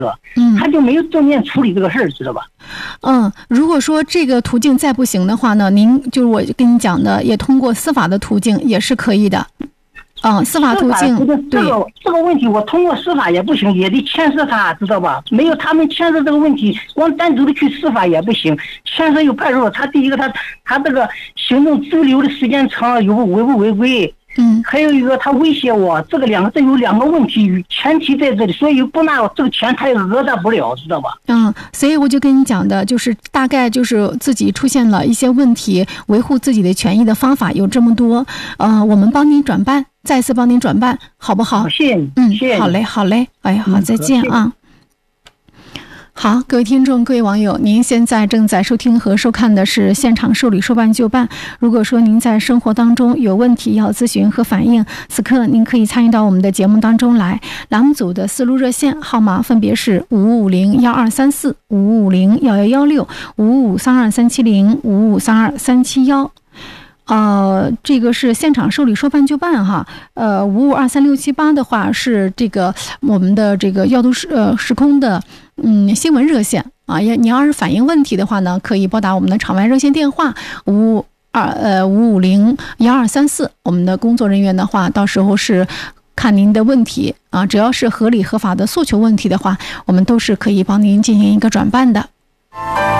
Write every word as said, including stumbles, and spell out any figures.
吧？嗯，他就没有正面处理这个事儿，知道吧？ 嗯，如果说这个途径再不行的话呢，您就是我跟你讲的，也通过司法的途径也是可以的。嗯，司法途径， 这个这个问题，我通过司法也不行，也得牵涉他，知道吧？没有他们牵涉这个问题，光单独的去司法也不行，牵涉有派出所。他第一个，他他这个行政拘留的时间长，有违不违规？嗯，还有一个他威胁我，这个两个这有两个问题，前提在这里，所以不拿这个钱他也讹他不了，知道吧？ 嗯，所以我就跟你讲的，就是大概就是自己出现了一些问题，维护自己的权益的方法有这么多，呃，我们帮您转办，再次帮您转办，好不好？ 谢谢你， 嗯， 谢谢你， 好嘞，好嘞，哎呀，好，再见啊。好，各位听众，各位网友，您现在正在收听和收看的是现场受理说办就办。如果说您在生活当中有问题要咨询和反映，此刻您可以参与到我们的节目当中来。栏目组的四路热线号码分别是五五零幺二三四、五五零幺幺幺六、五五三二三七零、五五三二三七幺。呃，这个是现场受理说办就办哈，呃，五五二三六七八的话是这个我们的这个药都时呃时空的嗯新闻热线啊，要你要是反映问题的话呢，可以拨打我们的场外热线电话五五二呃五五零幺二三四，我们的工作人员的话，到时候是看您的问题啊，只要是合理合法的诉求问题的话，我们都是可以帮您进行一个转办的。